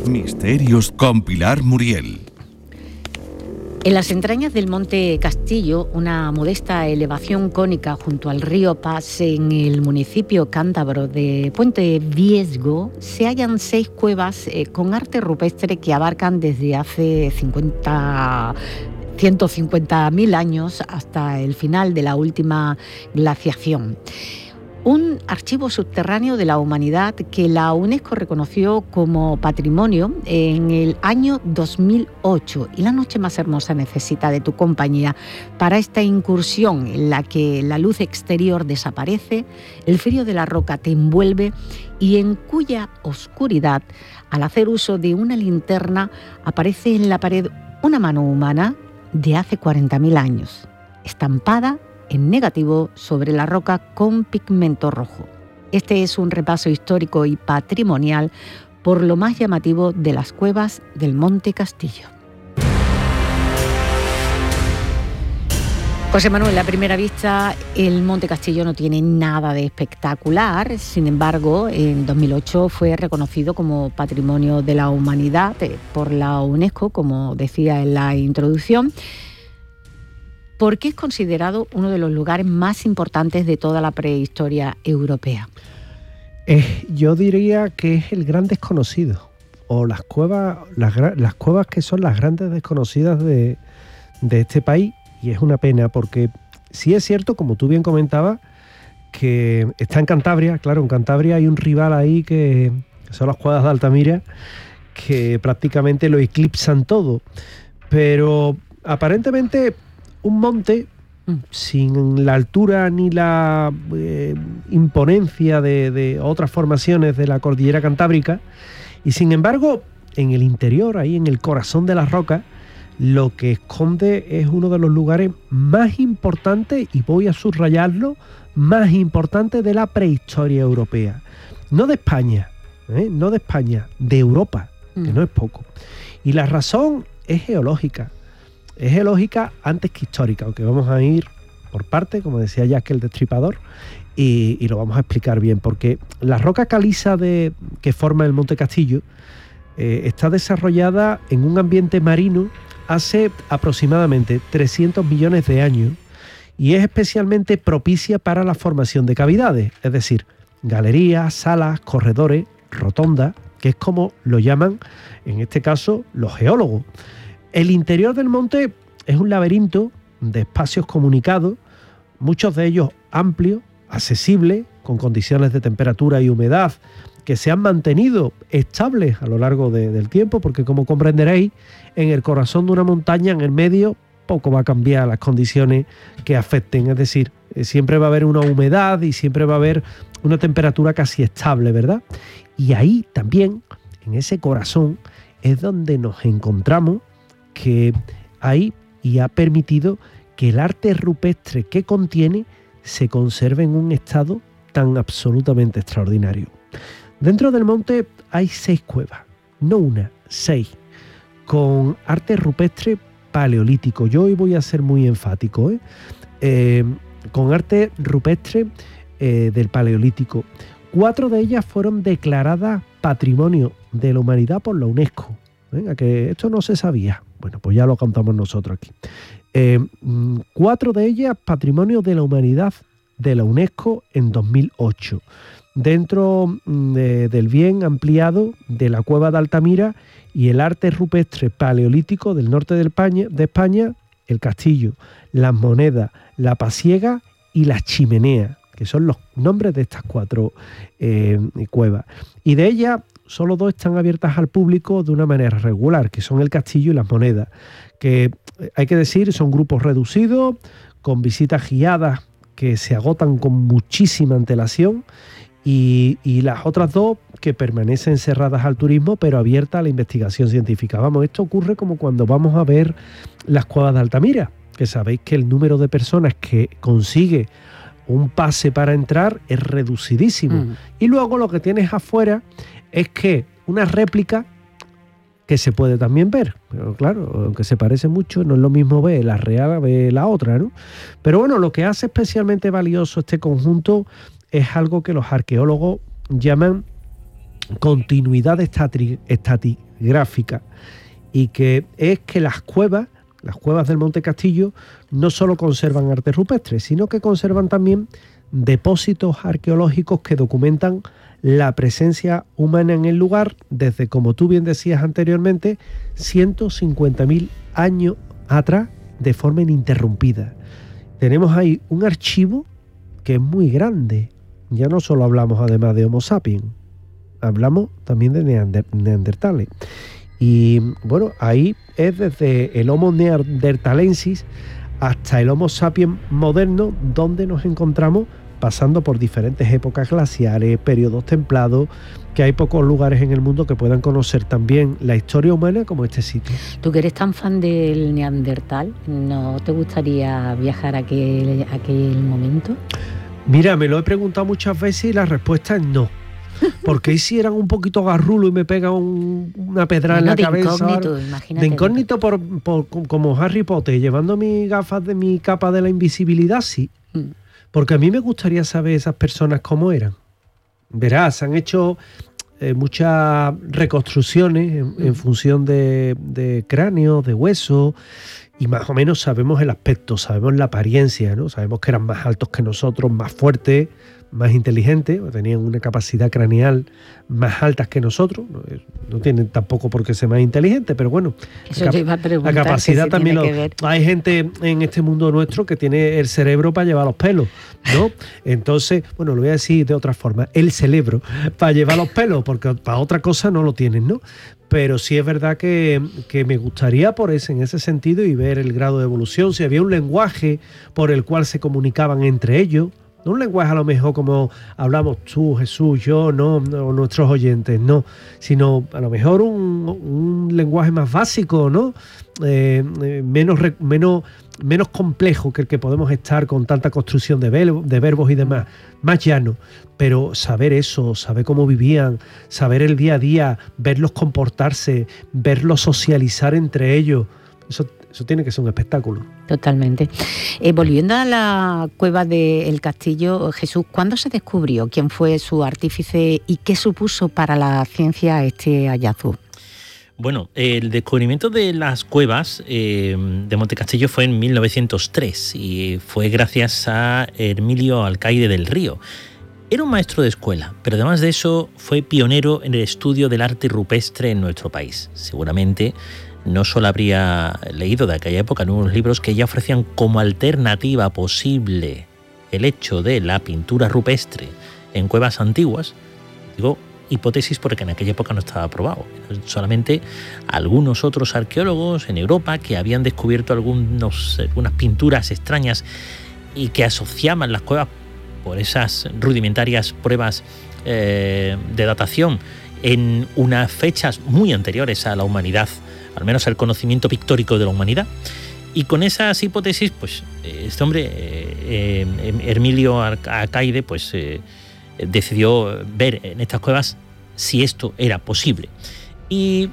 Misterios con Pilar Muriel. En las entrañas del Monte Castillo, una modesta elevación cónica junto al río Pas, en el municipio cántabro de Puente Viesgo, se hallan 6 cuevas con arte rupestre que abarcan desde hace 150.000 años hasta el final de la última glaciación. Un archivo subterráneo de la humanidad que la UNESCO reconoció como patrimonio en el año 2008. Y la noche más hermosa necesita de tu compañía para esta incursión en la que la luz exterior desaparece, el frío de la roca te envuelve y en cuya oscuridad, al hacer uso de una linterna, aparece en la pared una mano humana de hace 40.000 años, estampada en negativo sobre la roca con pigmento rojo. Este es un repaso histórico y patrimonial por lo más llamativo de las cuevas del Monte Castillo. José Manuel, a primera vista el Monte Castillo no tiene nada de espectacular, sin embargo, en 2008 fue reconocido como Patrimonio de la Humanidad por la UNESCO, como decía en la introducción, porque es considerado uno de los lugares más importantes de toda la prehistoria europea. Yo diría que es el gran desconocido, o las cuevas que son las grandes desconocidas de este país, y es una pena porque sí es cierto, como tú bien comentabas, que está en Cantabria. Claro, en Cantabria hay un rival ahí que son las cuevas de Altamira, que prácticamente lo eclipsan todo, pero aparentemente un monte sin la altura ni la imponencia de otras formaciones de la cordillera cantábrica, y sin embargo en el interior, ahí en el corazón de las rocas, lo que esconde es uno de los lugares más importantes, y voy a subrayarlo, más importantes de la prehistoria europea. No de España, no de España, de Europa, que no es poco. Y la razón es geológica. Es geológica antes que histórica, aunque vamos a ir por parte, como decía Jack el Destripador, y lo vamos a explicar bien, porque la roca caliza que forma el Monte Castillo está desarrollada en un ambiente marino hace aproximadamente 300 millones de años y es especialmente propicia para la formación de cavidades, es decir, galerías, salas, corredores, rotondas, que es como lo llaman en este caso los geólogos. El interior del monte es un laberinto de espacios comunicados, muchos de ellos amplios, accesibles, con condiciones de temperatura y humedad que se han mantenido estables a lo largo del tiempo, porque como comprenderéis, en el corazón de una montaña, en el medio, poco va a cambiar las condiciones que afecten, es decir, siempre va a haber una humedad y siempre va a haber una temperatura casi estable, ¿verdad? Y ahí también, en ese corazón, es donde nos encontramos, que hay y ha permitido que el arte rupestre que contiene se conserve en un estado tan absolutamente extraordinario. Dentro del monte hay 6 cuevas, no una, 6, con arte rupestre paleolítico. Yo hoy voy a ser muy enfático, con arte rupestre del paleolítico. 4 de ellas fueron declaradas Patrimonio de la Humanidad por la UNESCO. Venga, que esto no se sabía. Bueno, pues ya lo contamos nosotros aquí. 4 de ellas Patrimonio de la Humanidad de la UNESCO en 2008. Dentro del bien ampliado de la cueva de Altamira y el arte rupestre paleolítico del norte de España, el castillo, las monedas, la pasiega y las chimeneas, que son los nombres de estas 4 cuevas. Y de ellas, solo 2 están abiertas al público de una manera regular, que son el castillo y las monedas, que hay que decir son grupos reducidos, con visitas guiadas que se agotan con muchísima antelación, y las otras 2 que permanecen cerradas al turismo pero abiertas a la investigación científica. Vamos, esto ocurre como cuando vamos a ver las cuevas de Altamira, que sabéis que el número de personas que consigue un pase para entrar es reducidísimo. Y luego lo que tienes afuera es que una réplica que se puede también ver, pero claro, aunque se parece mucho, no es lo mismo ver la real, ver la otra, ¿no? Pero bueno, lo que hace especialmente valioso este conjunto es algo que los arqueólogos llaman continuidad estratigráfica, y que es que las cuevas del Monte Castillo no solo conservan arte rupestre, sino que conservan también depósitos arqueológicos que documentan la presencia humana en el lugar desde, como tú bien decías anteriormente, 150.000 años atrás de forma ininterrumpida. Tenemos ahí un archivo que es muy grande. Ya no solo hablamos además de Homo sapiens, hablamos también de neandertales. Y bueno, ahí es desde el Homo neanderthalensis hasta el Homo sapiens moderno, donde nos encontramos pasando por diferentes épocas glaciares, periodos templados, que hay pocos lugares en el mundo que puedan conocer también la historia humana como este sitio. Tú que eres tan fan del Neandertal, ¿no te gustaría viajar a aquel momento? Mira, me lo he preguntado muchas veces y la respuesta es no. Porque ahí si eran un poquito garrulo y me pega una pedrada en la cabeza. Incógnito, imagínate. De incógnito como Harry Potter, llevando mis gafas de mi capa de la invisibilidad, sí. Porque a mí me gustaría saber esas personas cómo eran. Verás, han hecho muchas reconstrucciones en función de cráneos, de huesos, y más o menos sabemos el aspecto, sabemos la apariencia, ¿no? Sabemos que eran más altos que nosotros, más fuertes, más inteligentes, tenían una capacidad craneal más altas que nosotros, no tienen tampoco por qué ser más inteligentes, pero bueno, la capacidad si también hay gente en este mundo nuestro que tiene el cerebro para llevar los pelos, ¿no? Entonces, bueno, lo voy a decir de otra forma, el cerebro para llevar los pelos, porque para otra cosa no lo tienen, ¿no? Pero sí es verdad que me gustaría en ese sentido y ver el grado de evolución, si había un lenguaje por el cual se comunicaban entre ellos. No un lenguaje a lo mejor como hablamos tú, Jesús, yo, no nuestros oyentes, no, sino a lo mejor un lenguaje más básico, ¿no? Menos complejo que el que podemos estar con tanta construcción de verbos y demás, más llano. Pero saber eso, saber cómo vivían, saber el día a día, verlos comportarse, verlos socializar entre ellos, eso tiene que ser un espectáculo. Totalmente. Volviendo a la cueva del Castillo, Jesús, ¿cuándo se descubrió? ¿Quién fue su artífice y qué supuso para la ciencia este hallazgo? Bueno, el descubrimiento de las cuevas de Monte Castillo fue en 1903 y fue gracias a Hermilio Alcaide del Río. Era un maestro de escuela, pero además de eso fue pionero en el estudio del arte rupestre en nuestro país. Seguramente no solo habría leído de aquella época en unos libros que ya ofrecían como alternativa posible el hecho de la pintura rupestre en cuevas antiguas. Digo hipótesis porque en aquella época no estaba aprobado. Solamente algunos otros arqueólogos en Europa que habían descubierto algunas pinturas extrañas y que asociaban las cuevas por esas rudimentarias pruebas de datación en unas fechas muy anteriores a la humanidad, al menos al conocimiento pictórico de la humanidad. Y con esas hipótesis, pues este hombre, Hermilio Alcaide, pues decidió ver en estas cuevas si esto era posible. Y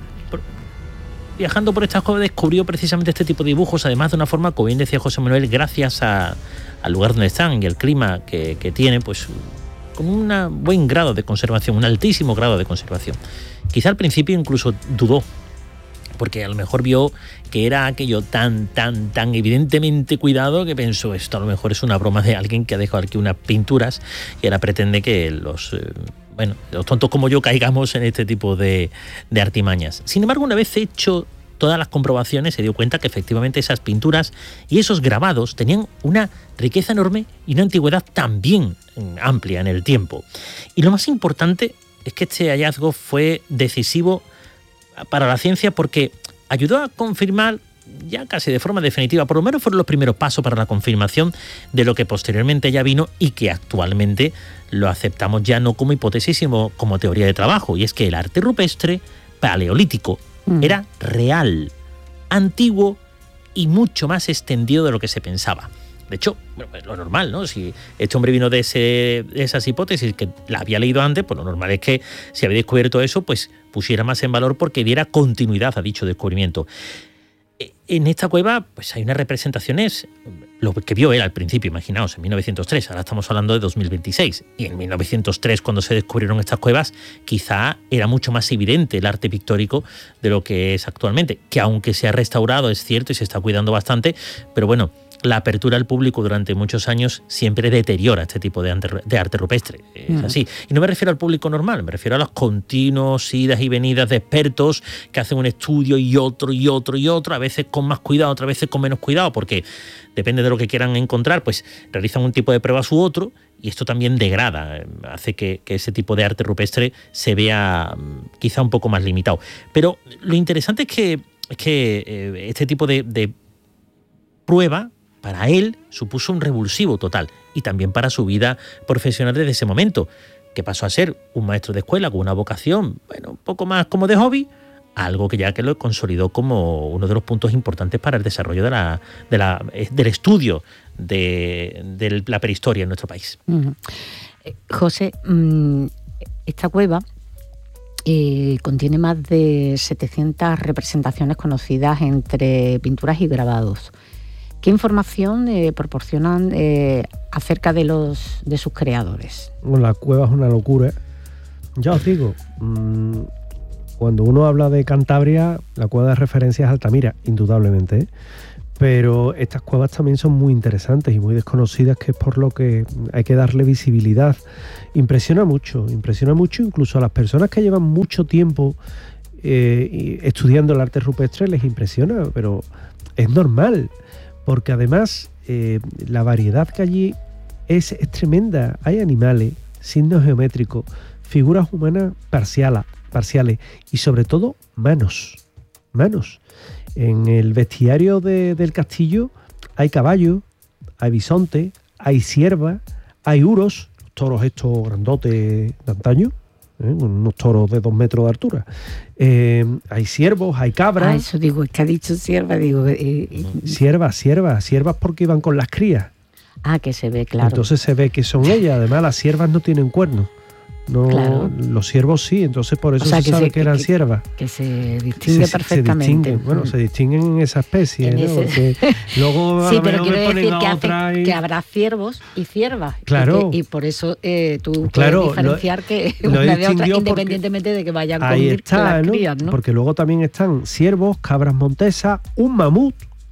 viajando por estas cuevas descubrió precisamente este tipo de dibujos, además de una forma, como bien decía José Manuel, gracias al lugar donde están y el clima que tiene, pues con un buen grado de conservación, un altísimo grado de conservación. Quizá al principio incluso dudó, porque a lo mejor vio que era aquello tan evidentemente cuidado que pensó, esto a lo mejor es una broma de alguien que ha dejado aquí unas pinturas y ahora pretende que los tontos como yo caigamos en este tipo de artimañas. Sin embargo, una vez hecho todas las comprobaciones, se dio cuenta que efectivamente esas pinturas y esos grabados tenían una riqueza enorme y una antigüedad también amplia en el tiempo. Y lo más importante es que este hallazgo fue decisivo para la ciencia porque ayudó a confirmar ya casi de forma definitiva, por lo menos fueron los primeros pasos para la confirmación de lo que posteriormente ya vino y que actualmente lo aceptamos ya no como hipótesis sino como teoría de trabajo, y es que el arte rupestre paleolítico era real, antiguo y mucho más extendido de lo que se pensaba. De hecho, pues lo normal, ¿no? Si este hombre vino de esas hipótesis que la había leído antes, pues lo normal es que si había descubierto eso, pues pusiera más en valor porque diera continuidad a dicho descubrimiento. En esta cueva pues hay unas representaciones, lo que vio él al principio, imaginaos, en 1903, ahora estamos hablando de 2026, y en 1903 cuando se descubrieron estas cuevas quizá era mucho más evidente el arte pictórico de lo que es actualmente, que aunque se ha restaurado es cierto y se está cuidando bastante, pero bueno, la apertura al público durante muchos años siempre deteriora este tipo de arte rupestre. Es así. Y no me refiero al público normal, me refiero a los continuos idas y venidas de expertos que hacen un estudio y otro, a veces con más cuidado, otras veces con menos cuidado, porque depende de lo que quieran encontrar, pues realizan un tipo de pruebas u otro, y esto también degrada, hace que ese tipo de arte rupestre se vea quizá un poco más limitado. Pero lo interesante es que este tipo de prueba para él supuso un revulsivo total, y también para su vida profesional desde ese momento, que pasó a ser un maestro de escuela con una vocación, bueno, un poco más como de hobby, a algo que lo consolidó como uno de los puntos importantes para el desarrollo del estudio de la prehistoria en nuestro país. José, esta cueva contiene más de 700 representaciones conocidas entre pinturas y grabados. ¿Qué información proporcionan acerca de sus creadores? Bueno, la cueva es una locura. Ya os digo, cuando uno habla de Cantabria, la cueva de referencia es Altamira, indudablemente, ¿eh? Pero estas cuevas también son muy interesantes y muy desconocidas, que es por lo que hay que darle visibilidad. Impresiona mucho incluso a las personas que llevan mucho tiempo estudiando el arte rupestre, les impresiona, pero es normal. Porque además la variedad que allí es tremenda. Hay animales, signos geométricos, figuras humanas parciales y sobre todo manos. En el bestiario del castillo hay caballos, hay bisontes, hay ciervas, hay uros, toros estos grandotes de antaño, unos toros de 2 metros de altura. Hay ciervos, hay cabras. Eso digo, es que ha dicho cierva, digo. Siervas porque iban con las crías. Que se ve, claro. Entonces se ve que son ellas. Además, las siervas no tienen cuernos. No, claro. Los ciervos sí, entonces por eso se sabe que eran siervas. Que se distingue perfectamente. Se distinguen en esa especie, ¿no? Porque luego sí, pero quiero decir que habrá ciervos y ciervas. Claro. Y por eso tú puedes diferenciar que una de otra, independientemente de que vayan con las crías, ¿no? Porque luego también están ciervos, cabras montesas, un mamut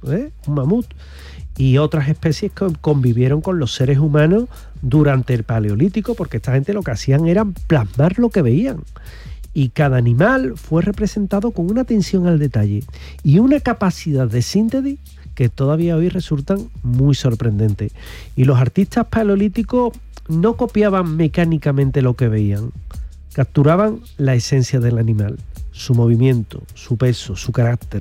y otras especies que convivieron con los seres humanos durante el Paleolítico, porque esta gente lo que hacían era plasmar lo que veían. Y cada animal fue representado con una atención al detalle y una capacidad de síntesis que todavía hoy resultan muy sorprendentes. Y los artistas paleolíticos no copiaban mecánicamente lo que veían, capturaban la esencia del animal, su movimiento, su peso, su carácter.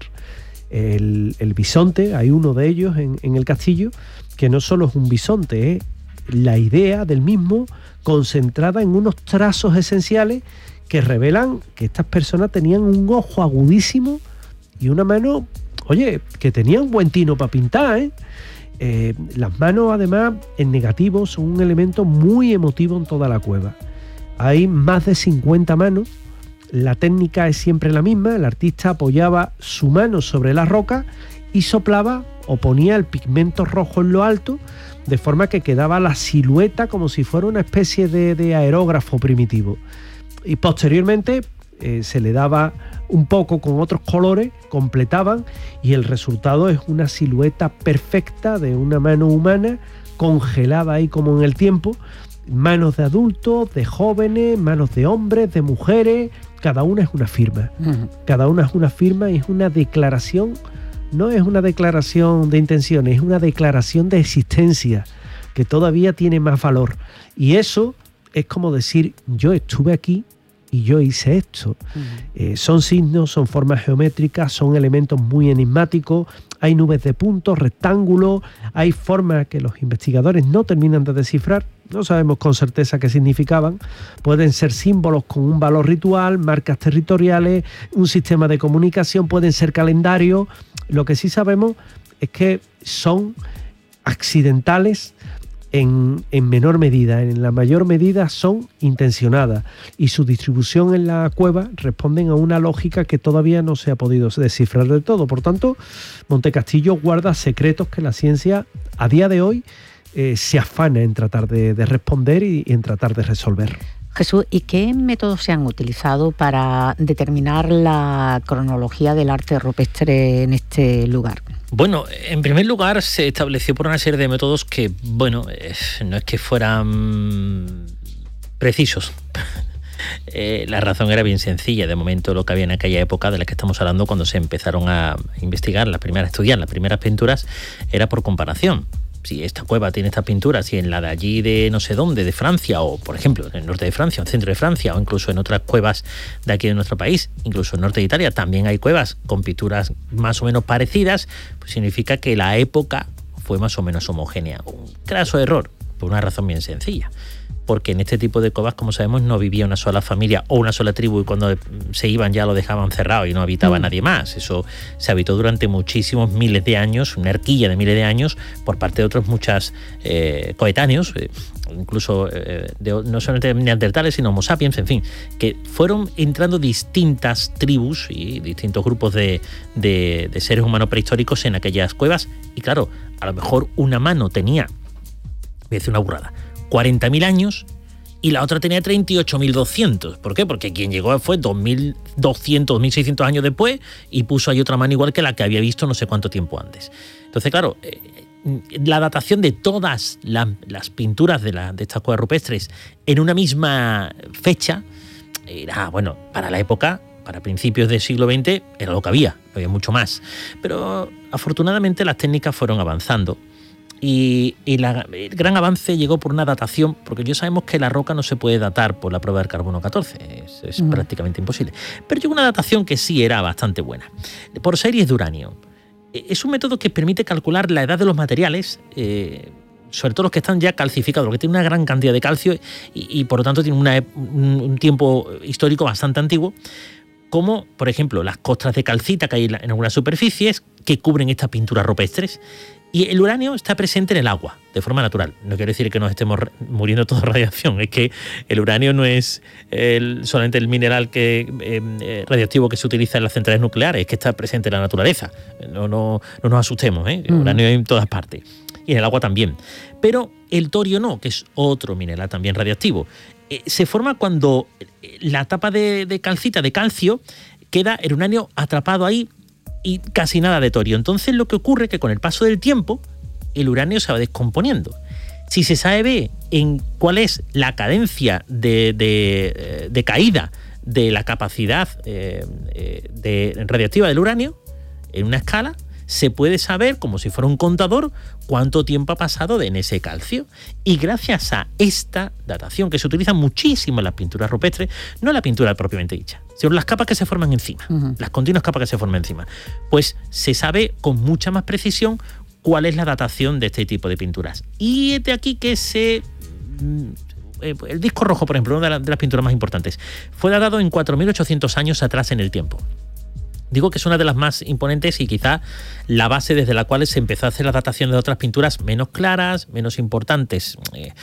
El bisonte, hay uno de ellos en el castillo, que no solo es un bisonte, es la idea del mismo concentrada en unos trazos esenciales que revelan que estas personas tenían un ojo agudísimo y una mano, que tenía un buen tino para pintar, Las manos, además, en negativo, son un elemento muy emotivo en toda la cueva. Hay más de 50 manos. La técnica es siempre la misma. El artista apoyaba su mano sobre la roca y soplaba o ponía el pigmento rojo en lo alto, de forma que quedaba la silueta como si fuera una especie de aerógrafo primitivo. Y posteriormente se le daba un poco con otros colores, completaban, y el resultado es una silueta perfecta de una mano humana congelada ahí como en el tiempo. Manos de adultos, de jóvenes, manos de hombres, de mujeres, cada una es una firma. Cada una es una firma y es una declaración. No es una declaración de intenciones, es una declaración de existencia que todavía tiene más valor. Y eso es como decir, yo estuve aquí y yo hice esto. Son signos, son formas geométricas, son elementos muy enigmáticos, hay nubes de puntos, rectángulos, hay formas que los investigadores no terminan de descifrar, no sabemos con certeza qué significaban, pueden ser símbolos con un valor ritual, marcas territoriales, un sistema de comunicación, pueden ser calendarios. Lo que sí sabemos es que son accidentales, en menor medida. En la mayor medida son intencionadas y su distribución en la cueva responden a una lógica que todavía no se ha podido descifrar del todo. Por tanto, Montecastillo guarda secretos que la ciencia a día de hoy se afana en tratar de responder y en tratar de resolver. Jesús, ¿y qué métodos se han utilizado para determinar la cronología del arte rupestre en este lugar? Bueno, en primer lugar se estableció por una serie de métodos que, bueno, no es que fueran precisos. La razón era bien sencilla. De momento lo que había en aquella época de la que estamos hablando, cuando se empezaron a investigar, a estudiar las primeras pinturas, era por comparación. Si esta cueva tiene estas pinturas, si en la de allí de no sé dónde, de Francia, o por ejemplo en el norte de Francia, o en el centro de Francia, o incluso en otras cuevas de aquí de nuestro país, incluso en el norte de Italia, también hay cuevas con pinturas más o menos parecidas, pues significa que la época fue más o menos homogénea. Un craso error, por una razón bien sencilla. Porque en este tipo de cuevas, como sabemos, no vivía una sola familia o una sola tribu, y cuando se iban ya lo dejaban cerrado y no habitaba nadie más. Eso se habitó durante muchísimos miles de años, una erquilla de miles de años, por parte de otros muchos coetáneos, incluso no solamente neandertales, sino homo sapiens, en fin, que fueron entrando distintas tribus y distintos grupos de seres humanos prehistóricos en aquellas cuevas. Y claro, a lo mejor una mano tenía, voy a decir una burrada, 40.000 años y la otra tenía 38.200. ¿Por qué? Porque quien llegó fue 2.200, 2.600 años después y puso ahí otra mano igual que la que había visto no sé cuánto tiempo antes. Entonces, claro, la datación de todas las pinturas de estas cuevas rupestres en una misma fecha era, bueno, para la época, para principios del siglo XX, era lo que había, no había mucho más. Pero afortunadamente las técnicas fueron avanzando. Y el gran avance llegó por una datación, porque ya sabemos que la roca no se puede datar por la prueba del carbono 14, es prácticamente imposible. Pero llegó una datación que sí era bastante buena, por series de uranio. Es un método que permite calcular la edad de los materiales, sobre todo los que están ya calcificados, los que tienen una gran cantidad de calcio y por lo tanto tienen un tiempo histórico bastante antiguo, como por ejemplo las costras de calcita que hay en algunas superficies que cubren estas pinturas rupestres. Y el uranio está presente en el agua, de forma natural. No quiere decir que nos estemos muriendo todos de radiación, es que el uranio no es solamente el mineral radioactivo que se utiliza en las centrales nucleares, es que está presente en la naturaleza. No nos asustemos, ¿eh? El uranio hay en todas partes. Y en el agua también. Pero el torio no, que es otro mineral también radioactivo. Se forma cuando la tapa de calcita, de calcio, queda el uranio atrapado ahí, y casi nada de torio. Entonces lo que ocurre es que con el paso del tiempo el uranio se va descomponiendo. Si se sabe en cuál es la cadencia de caída de la capacidad radiactiva del uranio en una escala, se puede saber, como si fuera un contador, cuánto tiempo ha pasado en ese calcio. Y gracias a esta datación, que se utiliza muchísimo en las pinturas rupestres, no en la pintura propiamente dicha, sino las capas que se forman encima, las continuas capas que se forman encima, pues se sabe con mucha más precisión cuál es la datación de este tipo de pinturas. Y es de aquí que el disco rojo, por ejemplo, una de las pinturas más importantes, fue datado en 4.800 años atrás en el tiempo. Digo que es una de las más imponentes y quizá la base desde la cual se empezó a hacer la datación de otras pinturas menos claras, menos importantes,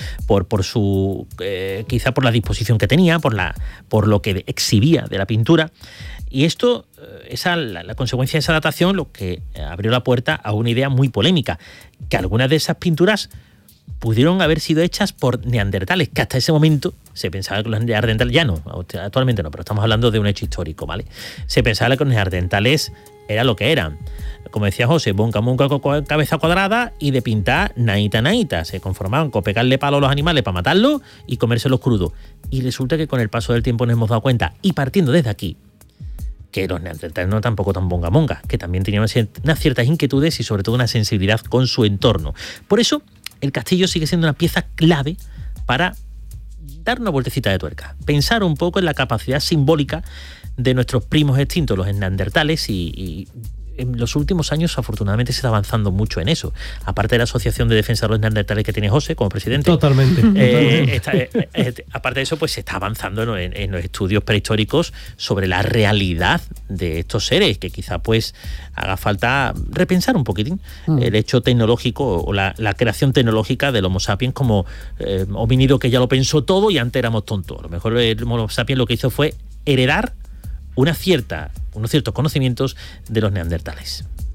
quizá por la disposición que tenía, por lo que exhibía de la pintura. Y esto, la consecuencia de esa datación, lo que abrió la puerta a una idea muy polémica, que algunas de esas pinturas pudieron haber sido hechas por neandertales, que hasta ese momento se pensaba que los neandertales, ya no, actualmente no, pero estamos hablando de un hecho histórico, ¿vale? Se pensaba que los neandertales eran lo que eran. Como decía José, bonca con cabeza cuadrada y de pintar naita. Se conformaban con pegarle palo a los animales para matarlos y comérselos crudos. Y resulta que con el paso del tiempo nos hemos dado cuenta, y partiendo desde aquí, que los neandertales no eran tampoco tan bonga, que también tenían unas ciertas inquietudes y sobre todo una sensibilidad con su entorno. Por eso, el castillo sigue siendo una pieza clave para dar una vueltecita de tuerca, pensar un poco en la capacidad simbólica de nuestros primos extintos, los neandertales, y en los últimos años afortunadamente se está avanzando mucho en eso. Aparte de la Asociación de Defensa de los Neandertales que tiene José como presidente. Totalmente. Aparte de eso, pues se está avanzando en los estudios prehistóricos sobre la realidad de estos seres, que quizá pues haga falta repensar un poquitín el hecho tecnológico o la creación tecnológica del Homo sapiens como homínido que ya lo pensó todo y antes éramos tontos. A lo mejor el Homo sapiens lo que hizo fue heredar unos ciertos conocimientos de los neandertales.